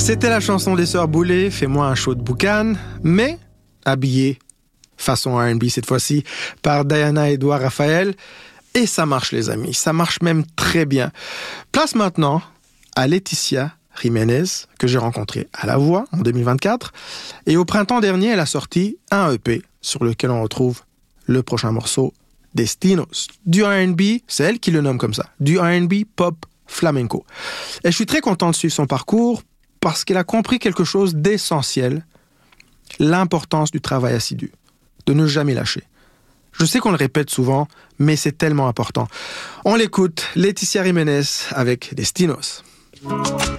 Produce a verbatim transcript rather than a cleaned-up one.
C'était la chanson des Sœurs Boulay, Fais-moi un show de boucan, mais habillée façon R and B cette fois-ci par Diana Edouard Raphaël. Et ça marche les amis, ça marche même très bien. Place maintenant à Laetitia Jiménez, que j'ai rencontrée à La Voix en deux mille vingt-quatre. Et au printemps dernier, elle a sorti un E P sur lequel on retrouve le prochain morceau, Destinos. Du R and B, c'est elle qui le nomme comme ça, du R and B pop flamenco. Et je suis très content de suivre son parcours parce qu'elle a compris quelque chose d'essentiel, l'importance du travail assidu, de ne jamais lâcher. Je sais qu'on le répète souvent, mais c'est tellement important. On l'écoute, Laetitia Jiménez avec Destinos.